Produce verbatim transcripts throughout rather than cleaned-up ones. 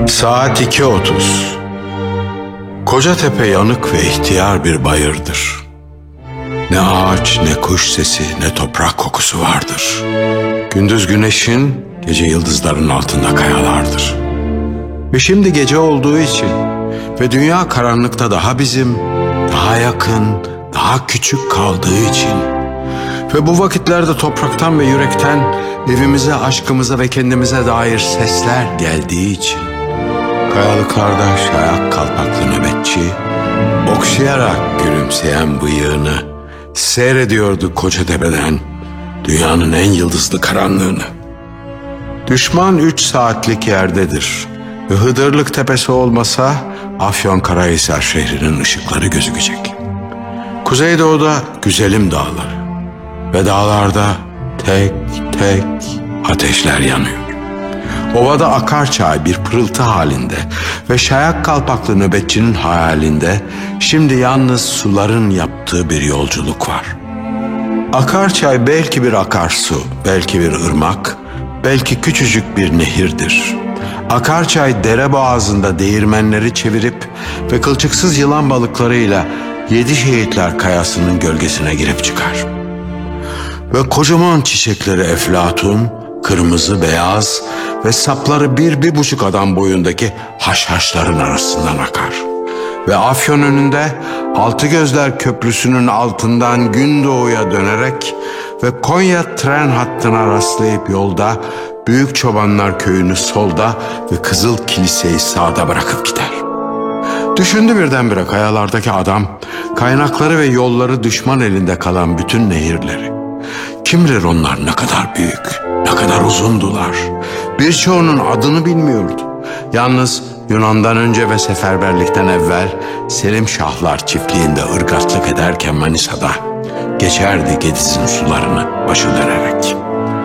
Saat iki otuz. Kocatepe yanık ve ihtiyar bir bayırdır. Ne ağaç, ne kuş sesi, ne toprak kokusu vardır. Gündüz güneşin, gece yıldızların altında kayalardır. Ve şimdi gece olduğu için ve dünya karanlıkta daha bizim, daha yakın, daha küçük kaldığı için ve bu vakitlerde topraktan ve yürekten evimize, aşkımıza ve kendimize dair sesler geldiği için kayalıklarda şayak kalpaklı nöbetçi okşayarak gülümseyen bıyığını seyrediyordu Kocatepe'den dünyanın en yıldızlı karanlığını. Düşman üç saatlik yerdedir ve Hıdırlık Tepesi olmasa Afyonkarahisar şehrinin ışıkları gözükecek. Kuzeydoğuda güzelim dağlar ve dağlarda tek tek ateşler yanıyor. Ovada akar çay bir pırıltı halinde ve şayak kalpaklı nöbetçinin hayalinde şimdi yalnız suların yaptığı bir yolculuk var. Akar çay belki bir akarsu, belki bir ırmak, belki küçücük bir nehirdir. Akar çay dere boğazında değirmenleri çevirip ve kılçıksız yılan balıklarıyla Yedi Şehitler Kayası'nın gölgesine girip çıkar. Ve kocaman çiçekleri eflatun, kırmızı, beyaz ve sapları bir, bir buçuk adam boyundaki haşhaşların arasından akar. Ve Afyon önünde Altıgözler Köprüsü'nün altından Gündoğu'ya dönerek ve Konya tren hattına rastlayıp yolda Büyük Çobanlar Köyü'nü solda ve Kızıl Kilise'yi sağda bırakıp gider. Düşündü birdenbire kayalardaki adam, kaynakları ve yolları düşman elinde kalan bütün nehirleri. Kim bilir onlar ne kadar büyük, ne kadar uzundular. Birçoğunun adını bilmiyordu. Yalnız Yunan'dan önce ve seferberlikten evvel Selim Şahlar çiftliğinde ırgatlık ederken Manisa'da geçerdi Gediz'in sularını başı dönerek.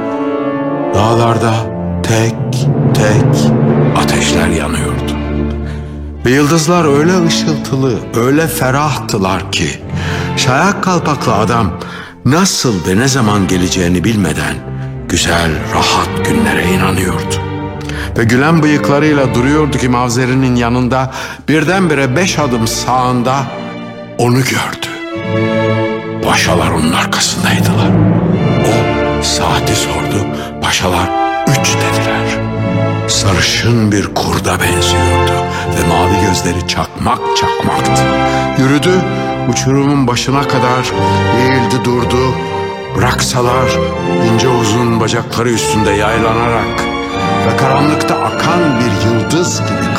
Dağlarda tek tek ateşler yanıyordu. Ve yıldızlar öyle ışıltılı, öyle ferahtılar ki şayak kalpaklı adam nasıl ve ne zaman geleceğini bilmeden güzel, rahat günlere inanıyordu. Ve gülen bıyıklarıyla duruyordu ki mavzerinin yanında birdenbire beş adım sağında onu gördü. Paşalar onun arkasındaydılar. O saati sordu. Paşalar üç dediler. Sarışın bir kurda benziyordu ve mavi gözleri çakmak çakmaktı. Yürüdü, uçurumun başına kadar eğildi durdu. Bıraksalar ince uzun bacakları üstünde yaylanarak ve karanlıkta akan bir yıldız gibi